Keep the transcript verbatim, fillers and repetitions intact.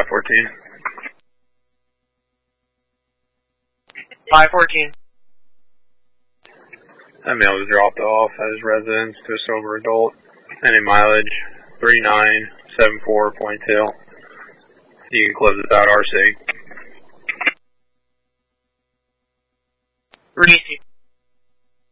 five fourteen. five fourteen. That male was dropped off at his residence to a sober adult. Any mileage, three nine seven four point two. You can close this out, R C. Reese.